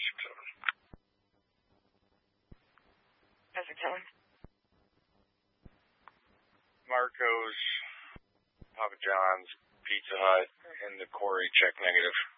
Desert Town. Marco's, Papa John's, Pizza Hut, and the Quarry check negative.